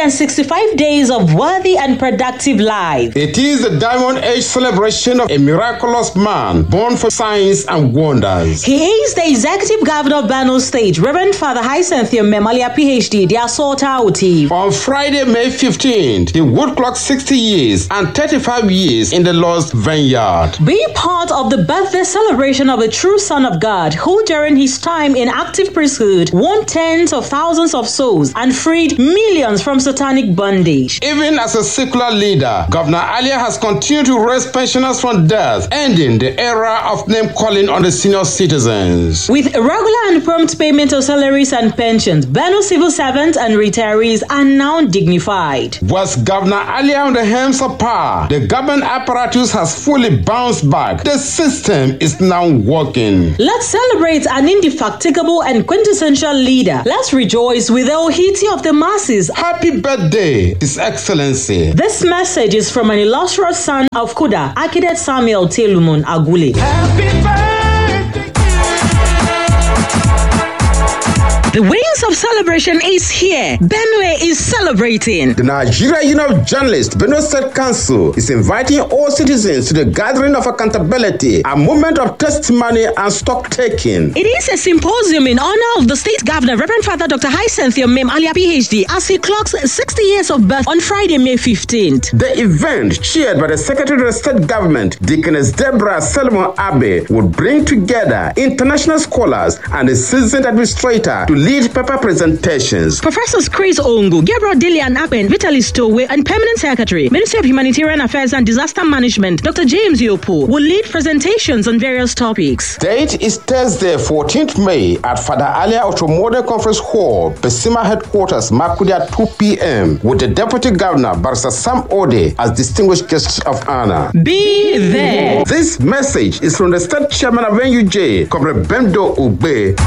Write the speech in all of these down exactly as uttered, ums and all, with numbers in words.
sixty-five days of worthy and productive life. It is the Diamond Age celebration of a miraculous man born for signs and wonders. He is the Executive Governor of Benue State, Reverend Father Hyacinth Memalia, P H D, the Asota Uti. On Friday, May fifteenth, he would clock sixty years and thirty-five years in the Lord's vineyard. Be part of the birthday celebration of a true Son of God who during his time in active priesthood won tens of thousands of souls and freed millions from satanic bondage. Even as a secular leader, Governor Alia has continued to raise pensioners from death, ending the era of name-calling on the senior citizens. With regular and prompt payment of salaries and pensions, Benue civil servants and retirees are now dignified. Was Governor Alia on the helms of power, the government apparatus has fully bounced back. The system is now working. Let's celebrate an indefatigable and quintessential leader. Let's rejoice with the Ohiti of the masses. Happy birthday, His Excellency. This message is from an illustrious son of Kuda, Architect Samuel Telumun Agule. Happy birthday. The wings of celebration is here. Benue is celebrating. The Nigeria Union of Journalists, Benue State Council, is inviting all citizens to the gathering of accountability, a moment of testimony and stock taking. It is a symposium in honor of the State Governor, Reverend Father Doctor Hyacinth Memalia, P H D, as he clocks sixty years of birth on Friday, May fifteenth. The event, chaired by the Secretary of the State Government, Deaconess Deborah Solomon Abe, would bring together international scholars and a seasoned administrator to lead paper presentations. Professors Chris Ongu, Gabriel Dilian Aben, Vitalis Towe, and Permanent Secretary, Ministry of Humanitarian Affairs and Disaster Management, Doctor James Yopo, will lead presentations on various topics. Date is Thursday, fourteenth May at Father Alia Otomode Conference Hall, Besima Headquarters, Makudi at two p.m. with the Deputy Governor, Barrister Sam Ode, as distinguished guest of honor. Be there. This message is from the State Chairman of N U J, Comrade Bendo Ube.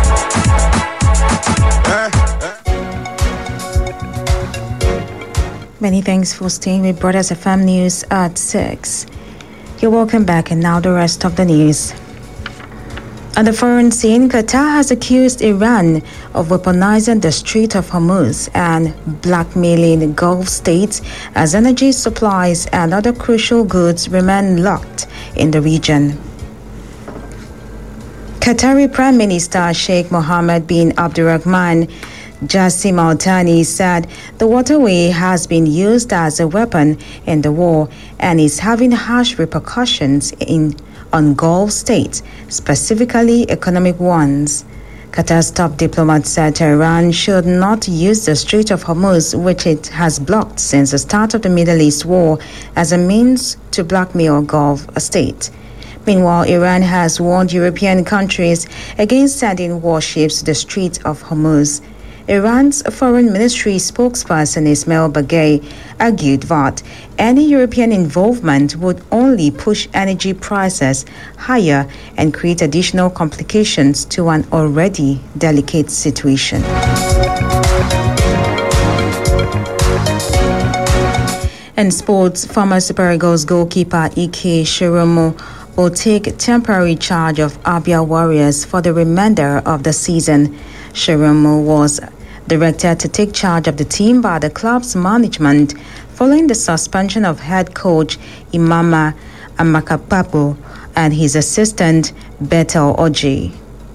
Many thanks for staying with Brothers F M News at six. You're welcome back, and now the rest of the news. On the foreign scene, Qatar has accused Iran of weaponizing the Strait of Hormuz and blackmailing Gulf states as energy supplies and other crucial goods remain locked in the region. Qatari Prime Minister Sheikh Mohammed bin Abdulrahman Jassim Al Thani said the waterway has been used as a weapon in the war and is having harsh repercussions in on Gulf states, specifically economic ones. Qatar's top diplomat said Tehran should not use the Strait of Hormuz, which it has blocked since the start of the Middle East war, as a means to blackmail Gulf states. Meanwhile, Iran has warned European countries against sending warships to the Strait of Hormuz. Iran's Foreign Ministry spokesperson Ismail Bagay argued that any European involvement would only push energy prices higher and create additional complications to an already delicate situation. In sports, former Super Eagles goalkeeper Ike Shiromo will take temporary charge of Abia Warriors for the remainder of the season. Shiromo was directed to take charge of the team by the club's management following the suspension of head coach Imama Amakapapo and his assistant Betel Oji.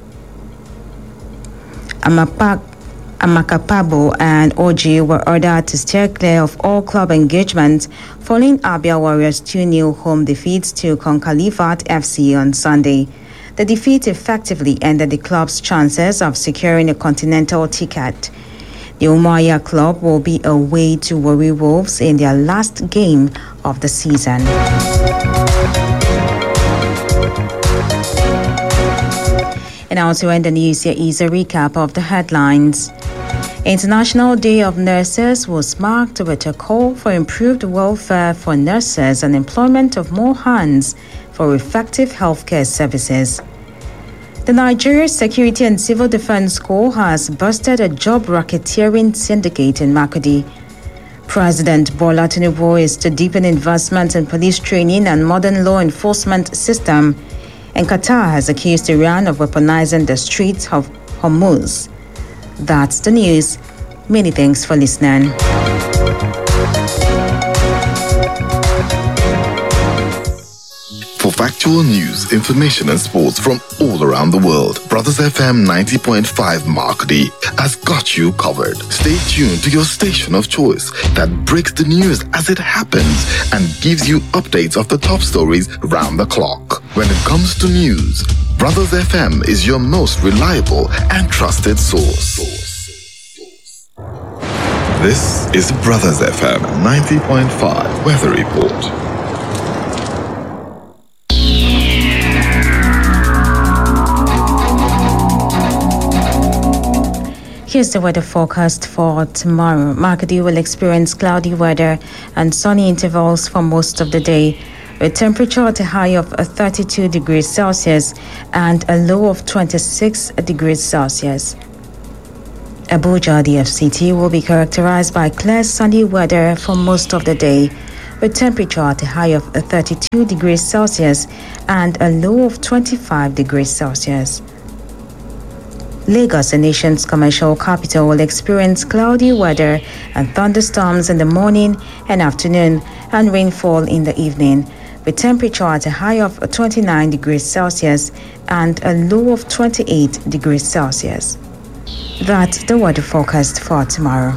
Amapak Amakapabo and Oji were ordered to steer clear of all club engagements following Abia Warriors' two nil home defeats to Concalifat F C on Sunday. The defeat effectively ended the club's chances of securing a continental ticket. The Umuahia club will be away to Warri Wolves in their last game of the season. And now to end the news, here is a recap of the headlines. International Day of Nurses was marked with a call for improved welfare for nurses and employment of more hands for effective healthcare services. The Nigeria Security and Civil Defense Corps has busted a job racketeering syndicate in Makurdi. President Bola Tinubu is to deepen investment in police training and modern law enforcement system, and Qatar has accused Iran of weaponizing the Strait of Hormuz. That's the news. Many thanks for listening. Factual news, information and sports from all around the world. Brothers F M ninety point five Markudi has got you covered. Stay tuned to your station of choice that breaks the news as it happens and gives you updates of the top stories round the clock. When it comes to news, Brothers F M is your most reliable and trusted source. This is Brothers F M ninety point five Weather Report. Here's the weather forecast for tomorrow. Markudi will experience cloudy weather and sunny intervals for most of the day, with temperature at a high of thirty-two degrees Celsius and a low of twenty-six degrees Celsius. Abuja, the F C T, will be characterized by clear sunny weather for most of the day, with temperature at a high of thirty-two degrees Celsius and a low of twenty-five degrees Celsius. Lagos, the nation's commercial capital, will experience cloudy weather and thunderstorms in the morning and afternoon and rainfall in the evening, with temperature at a high of twenty-nine degrees Celsius and a low of twenty-eight degrees Celsius. That's the weather forecast for tomorrow.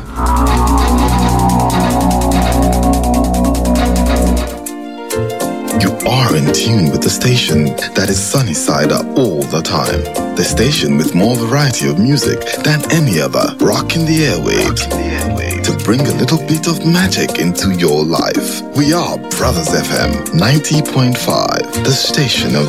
You are in tune with the station that is sunny side up all the time. The station with more variety of music than any other, rocking the airwaves to bring a little bit of magic into your life. We are Brothers F M ninety point five, the station of